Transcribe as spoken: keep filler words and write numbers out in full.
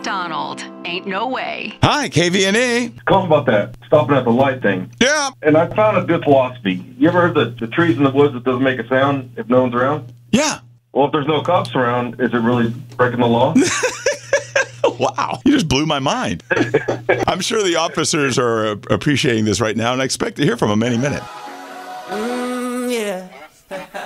McDonald. Ain't no way. Hi, K V N E. Calling about that stopping at the light thing. Yeah. And I found a good philosophy. You ever heard that the trees in the woods that doesn't make a sound if no one's around? Yeah. Well, if there's no cops around, is it really breaking the law? Wow. You just blew my mind. I'm sure the officers are appreciating this right now, and I expect to hear from them any minute. Mm, yeah.